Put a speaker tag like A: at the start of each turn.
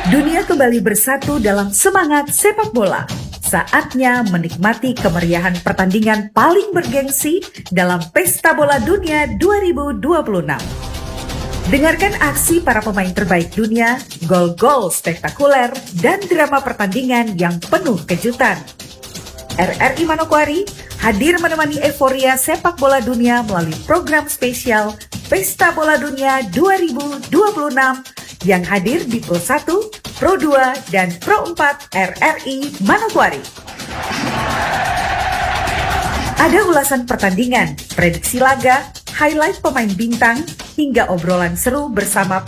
A: Dunia kembali bersatu dalam semangat sepak bola. Saatnya menikmati kemeriahan pertandingan paling bergengsi dalam Pesta Bola Dunia 2026. Dengarkan aksi para pemain terbaik dunia, gol-gol spektakuler, dan drama pertandingan yang penuh kejutan. RRI Manokwari hadir menemani euforia sepak bola dunia melalui program spesial Pesta Bola Dunia 2026 yang hadir di Pro 1, Pro 2, dan Pro 4 RRI Manokwari. Ada ulasan pertandingan, prediksi laga, highlight pemain bintang, hingga obrolan seru bersama